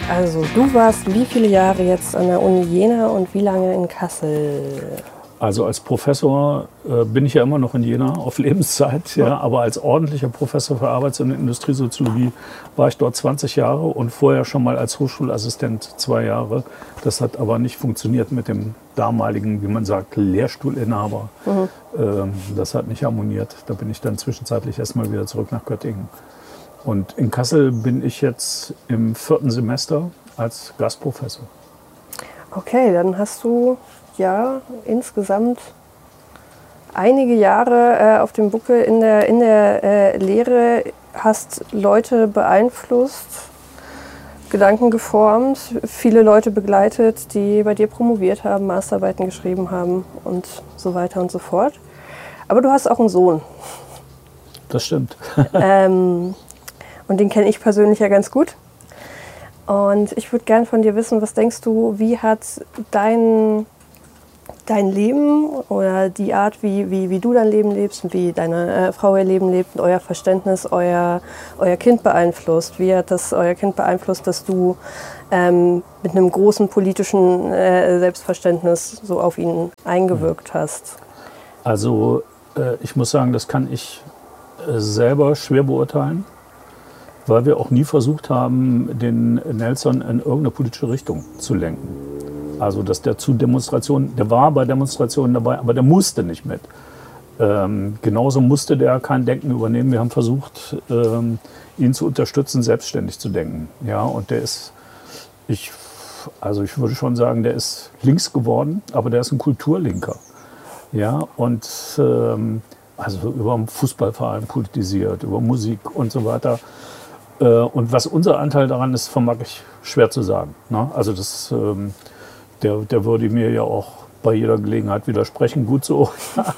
Also, du warst wie viele Jahre jetzt an der Uni Jena und wie lange in Kassel? Also als Professor bin ich ja immer noch in Jena auf Lebenszeit, ja, aber als ordentlicher Professor für Arbeits- und Industriesoziologie war ich dort 20 Jahre und vorher schon mal als Hochschulassistent 2 Jahre. Das hat aber nicht funktioniert mit dem damaligen, wie man sagt, Lehrstuhlinhaber. Das hat nicht harmoniert. Da bin ich dann zwischenzeitlich erstmal wieder zurück nach Göttingen. Und in Kassel bin ich jetzt im 4. Semester als Gastprofessor. Okay, dann hast du ja insgesamt einige Jahre auf dem Buckel in der Lehre, hast Leute beeinflusst, Gedanken geformt, viele Leute begleitet, die bei dir promoviert haben, Masterarbeiten geschrieben haben und so weiter und so fort. Aber du hast auch einen Sohn. Das stimmt. Und den kenne ich persönlich ja ganz gut. Und ich würde gerne von dir wissen, was denkst du, wie hat dein Leben oder die Art, wie du dein Leben lebst und wie deine Frau ihr Leben lebt und euer Verständnis, euer Kind beeinflusst? Wie hat das euer Kind beeinflusst, dass du mit einem großen politischen Selbstverständnis so auf ihn eingewirkt hast? Also ich muss sagen, das kann ich selber schwer beurteilen, weil wir auch nie versucht haben, den Nelson in irgendeine politische Richtung zu lenken. Also dass der zu Demonstrationen, der war bei Demonstrationen dabei, aber der musste nicht mit. Genauso musste der kein Denken übernehmen. Wir haben versucht, ihn zu unterstützen, selbstständig zu denken. Ja, und der ist, ich würde schon sagen, der ist links geworden, aber der ist ein Kulturlinker. Ja, und also über den Fußballverein politisiert, über Musik und so weiter. Und was unser Anteil daran ist, vermag ich schwer zu sagen. Ne? Also das, der würde mir ja auch bei jeder Gelegenheit widersprechen, gut so.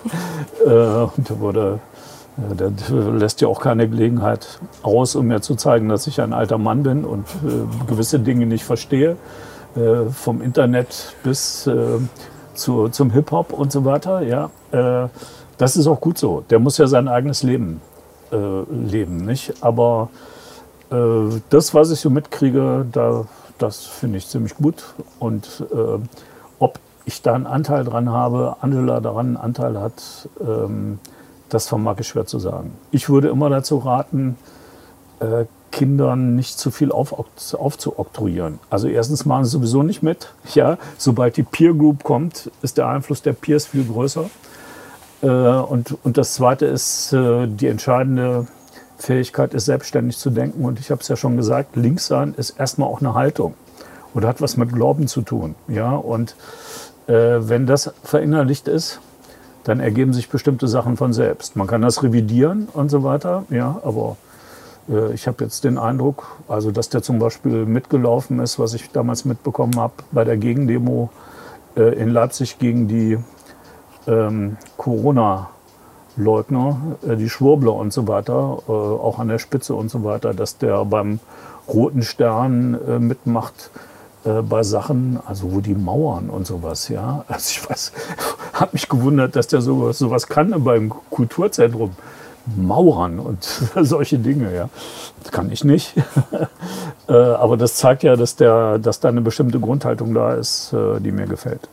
Und der lässt ja auch keine Gelegenheit aus, um mir zu zeigen, dass ich ein alter Mann bin und gewisse Dinge nicht verstehe. Vom Internet bis zum Hip-Hop und so weiter. Ja? Das ist auch gut so. Der muss ja sein eigenes Leben leben, nicht? Aber das, was ich so mitkriege, das finde ich ziemlich gut. Und ob ich da einen Anteil dran habe, Angela daran einen Anteil hat, das vermag ich schwer zu sagen. Ich würde immer dazu raten, Kindern nicht zu viel aufzuoktroyieren. Also erstens machen sie sowieso nicht mit. Ja, sobald die Peer Group kommt, ist der Einfluss der Peers viel größer. Und das Zweite ist die entscheidende Fähigkeit ist, selbstständig zu denken. Und ich habe es ja schon gesagt, links sein ist erstmal auch eine Haltung und hat was mit Glauben zu tun. Ja? Und wenn das verinnerlicht ist, dann ergeben sich bestimmte Sachen von selbst. Man kann das revidieren und so weiter, ja, aber ich habe jetzt den Eindruck, also dass der zum Beispiel mitgelaufen ist, was ich damals mitbekommen habe, bei der Gegendemo in Leipzig gegen die Corona-Leugner, die Schwurbler und so weiter, auch an der Spitze und so weiter, dass der beim Roten Stern mitmacht bei Sachen, also wo die mauern und sowas, ja. Also ich weiß, habe mich gewundert, dass der sowas kann beim Kulturzentrum. Mauern und solche Dinge, ja. Das kann ich nicht. Aber das zeigt ja, dass da eine bestimmte Grundhaltung da ist, die mir gefällt.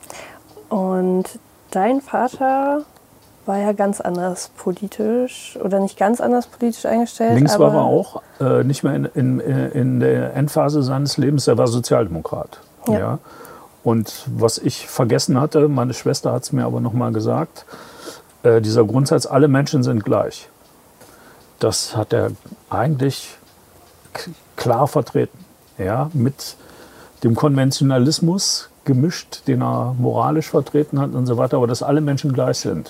Und dein Vater war ja ganz anders politisch oder nicht ganz anders politisch eingestellt. Links war er auch, nicht mehr in der Endphase seines Lebens, er war Sozialdemokrat. Ja. Ja. Und was ich vergessen hatte, meine Schwester hat es mir aber noch mal gesagt, dieser Grundsatz, alle Menschen sind gleich, das hat er eigentlich klar vertreten. Ja, mit dem Konventionalismus gemischt, den er moralisch vertreten hat und so weiter, aber dass alle Menschen gleich sind.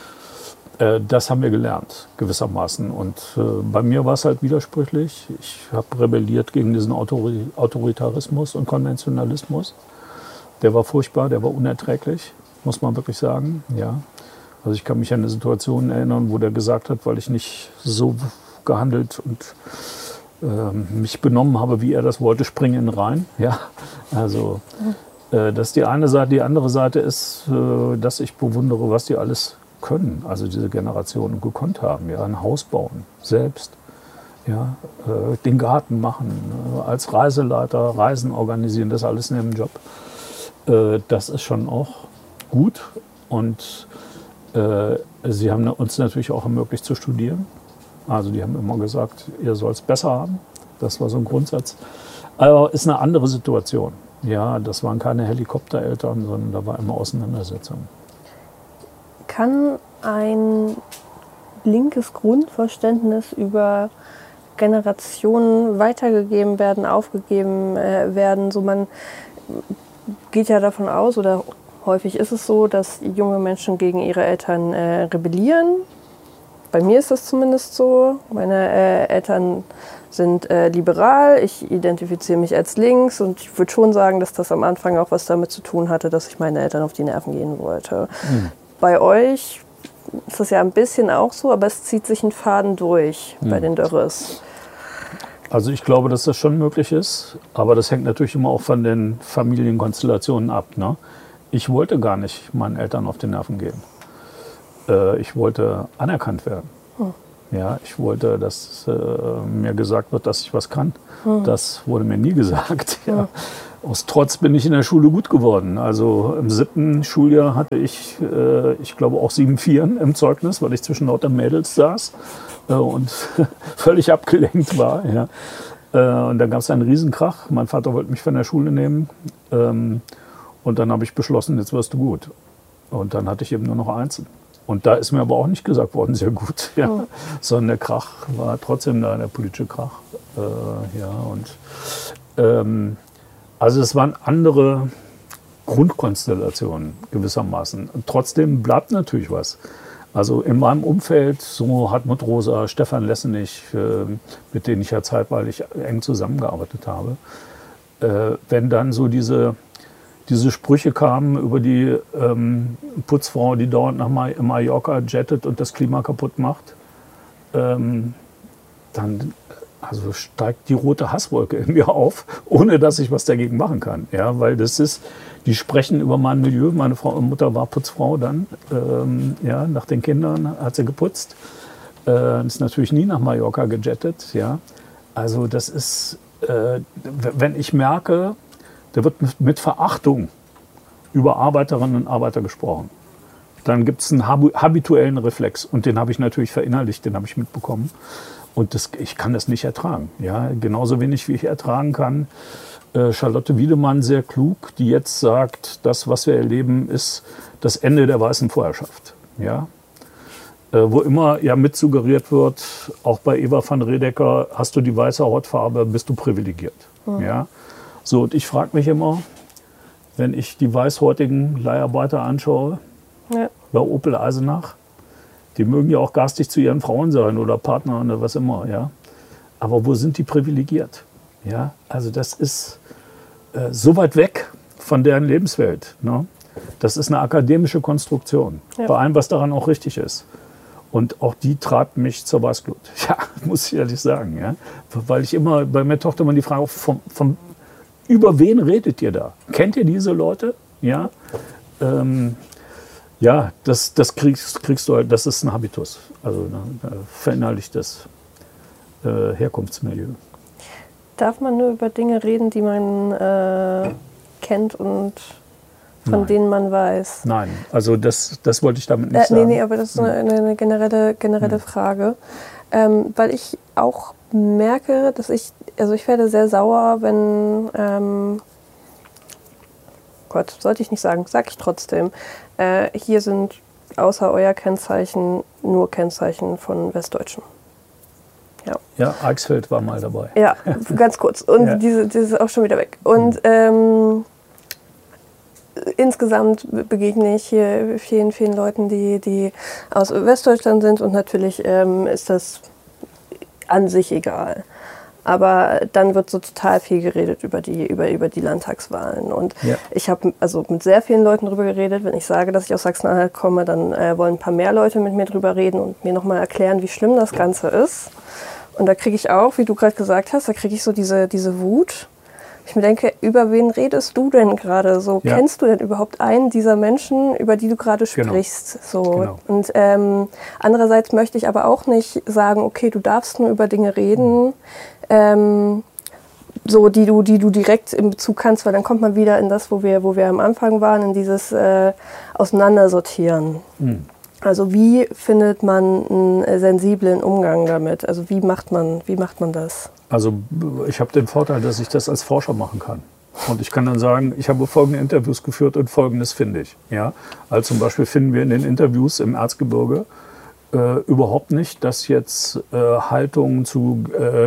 Das haben wir gelernt, gewissermaßen. Und bei mir war es halt widersprüchlich. Ich habe rebelliert gegen diesen Autoritarismus und Konventionalismus. Der war furchtbar, der war unerträglich, muss man wirklich sagen. Ja. Also ich kann mich an eine Situation erinnern, wo der gesagt hat, weil ich nicht so gehandelt und mich benommen habe, wie er das wollte, springe in den Rhein. Ja. Also das ist die eine Seite. Die andere Seite ist, dass ich bewundere, was die alles können. Also diese Generationen gekonnt haben. Ja. Ein Haus bauen, selbst. Ja, den Garten machen, als Reiseleiter, Reisen organisieren, das alles neben dem Job. Das ist schon auch gut. Und sie haben uns natürlich auch ermöglicht zu studieren. Also die haben immer gesagt, ihr sollt es besser haben. Das war so ein Grundsatz. Aber ist eine andere Situation. Ja, das waren keine Helikoptereltern, sondern da war immer Auseinandersetzung. Kann ein linkes Grundverständnis über Generationen weitergegeben werden, aufgegeben werden? So, man geht ja davon aus, oder häufig ist es so, dass junge Menschen gegen ihre Eltern rebellieren. Bei mir ist das zumindest so. Meine Eltern sind liberal, ich identifiziere mich als links und ich würde schon sagen, dass das am Anfang auch was damit zu tun hatte, dass ich meinen Eltern auf die Nerven gehen wollte. Bei euch ist das ja ein bisschen auch so, aber es zieht sich ein Faden durch bei den Dörres. Also ich glaube, dass das schon möglich ist, aber das hängt natürlich immer auch von den Familienkonstellationen ab. Ne? Ich wollte gar nicht meinen Eltern auf die Nerven gehen. Ich wollte anerkannt werden. Ja, ich wollte, dass mir gesagt wird, dass ich was kann. Das wurde mir nie gesagt. Ja. Aus Trotz bin ich in der Schule gut geworden. Also im 7. Schuljahr hatte ich glaube auch 7 Vieren im Zeugnis, weil ich zwischen lauter Mädels saß und völlig abgelenkt war. Ja. Und dann gab es einen Riesenkrach. Mein Vater wollte mich von der Schule nehmen. Und dann habe ich beschlossen, jetzt wirst du gut. Und dann hatte ich eben nur noch Einsen. Und da ist mir aber auch nicht gesagt worden, sehr gut. Ja. Sondern der Krach war trotzdem da, der politische Krach. Also es waren andere Grundkonstellationen gewissermaßen. Und trotzdem bleibt natürlich was. Also in meinem Umfeld, so Hartmut Rosa, Stefan Lessenich, mit denen ich ja zeitweilig eng zusammengearbeitet habe, wenn dann so diese Sprüche kamen über die Putzfrau, die dauernd nach Mallorca jettet und das Klima kaputt macht, dann also steigt die rote Hasswolke in mir auf, ohne dass ich was dagegen machen kann. Ja, weil die sprechen über mein Milieu. Meine Mutter war Putzfrau dann, nach den Kindern hat sie geputzt. Ist natürlich nie nach Mallorca gejettet. Ja. Also das ist, wenn ich merke, da wird mit Verachtung über Arbeiterinnen und Arbeiter gesprochen. Dann gibt es einen habituellen Reflex. Und den habe ich natürlich verinnerlicht, den habe ich mitbekommen. Und ich kann das nicht ertragen. Ja? Genauso wenig, wie ich ertragen kann. Charlotte Wiedemann, sehr klug, die jetzt sagt, das, was wir erleben, ist das Ende der weißen Vorherrschaft. Ja? Wo immer ja mit suggeriert wird, auch bei Eva van Redeker, hast du die weiße Hautfarbe, bist du privilegiert. Ja? So, und ich frage mich immer, wenn ich die weißhäutigen Leiharbeiter anschaue, bei Opel Eisenach, die mögen ja auch garstig zu ihren Frauen sein oder Partnern oder was immer, ja. Aber wo sind die privilegiert? Ja, also das ist so weit weg von deren Lebenswelt. Ne? Das ist eine akademische Konstruktion, bei allem, was daran auch richtig ist. Und auch die treibt mich zur Weißglut. Ja, muss ich ehrlich sagen. Ja? Weil ich immer bei meiner Tochter immer die Frage, über wen redet ihr da? Kennt ihr diese Leute? Ja, das kriegst du halt, das ist ein Habitus. Also verinnerlichtes Herkunftsmilieu. Darf man nur über Dinge reden, die man kennt und von denen man weiß? Nein, also das wollte ich damit nicht sagen. Nee, aber das ist eine generelle Frage. Weil ich auch merke, dass ich werde sehr sauer, wenn, Gott, sollte ich nicht sagen, sage ich trotzdem, hier sind außer euer Kennzeichen nur Kennzeichen von Westdeutschen. Ja, Eichsfeld war mal dabei. Ja, ganz kurz. Und diese ist auch schon wieder weg. Und insgesamt begegne ich hier vielen, vielen Leuten, die aus Westdeutschland sind. Und natürlich ist das an sich egal. Aber dann wird so total viel geredet über die Landtagswahlen. Und ich habe also mit sehr vielen Leuten darüber geredet. Wenn ich sage, dass ich aus Sachsen-Anhalt komme, dann wollen ein paar mehr Leute mit mir drüber reden und mir nochmal erklären, wie schlimm das Ganze ist. Und da kriege ich auch, wie du gerade gesagt hast, da kriege ich so diese Wut. ich mir denke, über wen redest du denn gerade so? Ja. Kennst du denn überhaupt einen dieser Menschen, über die du gerade sprichst? So. Genau. Und andererseits möchte ich aber auch nicht sagen, okay, du darfst nur über Dinge reden, so die du direkt in Bezug kannst, weil dann kommt man wieder in das, wo wir am Anfang waren, in dieses Auseinandersortieren. Also wie findet man einen sensiblen Umgang damit? Also wie macht man das? Also ich habe den Vorteil, dass ich das als Forscher machen kann. Und ich kann dann sagen, ich habe folgende Interviews geführt und Folgendes finde ich. Ja? Also zum Beispiel finden wir in den Interviews im Erzgebirge überhaupt nicht, dass jetzt Haltungen zu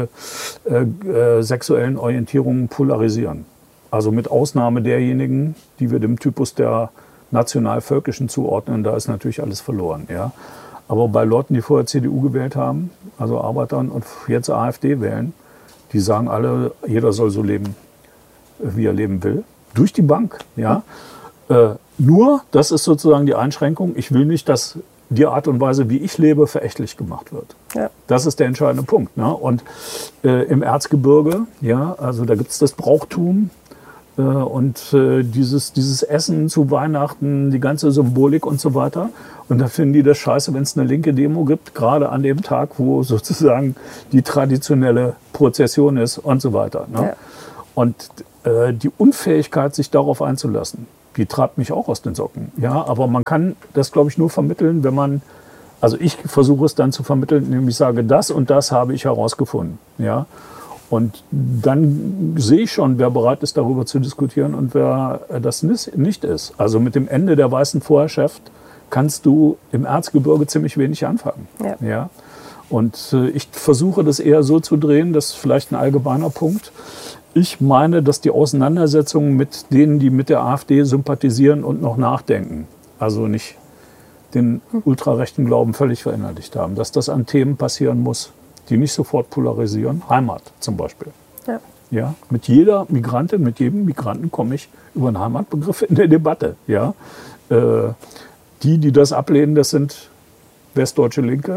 sexuellen Orientierungen polarisieren. Also mit Ausnahme derjenigen, die wir dem Typus der national-völkischen zuordnen, da ist natürlich alles verloren. Ja? Aber bei Leuten, die vorher CDU gewählt haben, also Arbeitern und jetzt AfD wählen, die sagen alle, jeder soll so leben, wie er leben will. Durch die Bank. Ja? Nur, das ist sozusagen die Einschränkung, ich will nicht, dass die Art und Weise, wie ich lebe, verächtlich gemacht wird. Ja. Das ist der entscheidende Punkt. Ne? Und im Erzgebirge, ja, also da gibt es das Brauchtum und dieses Essen zu Weihnachten, die ganze Symbolik und so weiter. Und da finden die das scheiße, wenn es eine linke Demo gibt, gerade an dem Tag, wo sozusagen die traditionelle Prozession ist und so weiter. Ne? Ja. Und die Unfähigkeit, sich darauf einzulassen, die treibt mich auch aus den Socken. Ja, aber man kann das, glaube ich, nur vermitteln, wenn man, also ich versuche es dann zu vermitteln, indem ich sage, das und das habe ich herausgefunden. Ja, und dann sehe ich schon, wer bereit ist, darüber zu diskutieren und wer das nicht ist. Also mit dem Ende der weißen Vorherrschaft kannst du im Erzgebirge ziemlich wenig anfangen. Ja. Ja? Und ich versuche das eher so zu drehen, das ist vielleicht ein allgemeiner Punkt. Ich meine, dass die Auseinandersetzungen mit denen, die mit der AfD sympathisieren und noch nachdenken, also nicht den ultrarechten Glauben völlig verinnerlicht haben, dass das an Themen passieren muss, die nicht sofort polarisieren. Heimat zum Beispiel. Ja. Ja, mit jeder Migrantin, mit jedem Migranten komme ich über einen Heimatbegriff in der Debatte. Ja. Die das ablehnen, das sind westdeutsche Linke.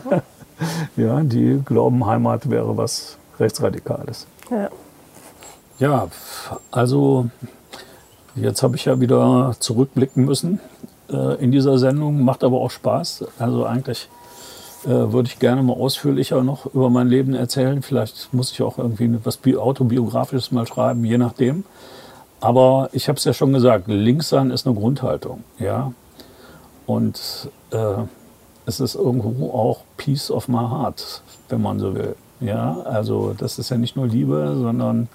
Ja, die glauben, Heimat wäre was Rechtsradikales. Ja. Ja, also jetzt habe ich ja wieder zurückblicken müssen in dieser Sendung, macht aber auch Spaß. Also eigentlich würde ich gerne mal ausführlicher noch über mein Leben erzählen. Vielleicht muss ich auch irgendwie was Autobiografisches mal schreiben, je nachdem. Aber ich habe es ja schon gesagt, links sein ist eine Grundhaltung. Ja? Und es ist irgendwo auch Peace of my heart, wenn man so will. Ja? Also das ist ja nicht nur Liebe, sondern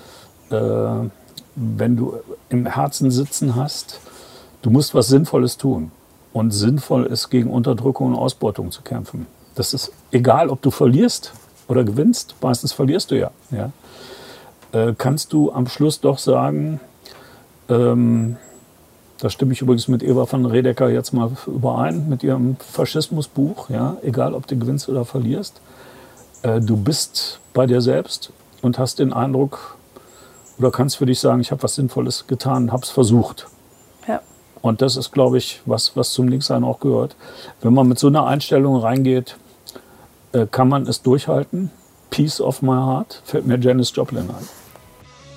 wenn du im Herzen sitzen hast, du musst was Sinnvolles tun. Und sinnvoll ist, gegen Unterdrückung und Ausbeutung zu kämpfen. Das ist egal, ob du verlierst oder gewinnst. Meistens verlierst du ja. Ja? Kannst du am Schluss doch sagen, da stimme ich übrigens mit Eva von Redeker jetzt mal überein, mit ihrem Faschismusbuch, ja? Egal, ob du gewinnst oder verlierst, du bist bei dir selbst und hast den Eindruck, oder kannst für dich sagen, ich habe was Sinnvolles getan, habe es versucht. Ja. Und das ist, glaube ich, was zum Linkssein auch gehört. Wenn man mit so einer Einstellung reingeht, kann man es durchhalten. Peace of my heart, fällt mir Janis Joplin ein.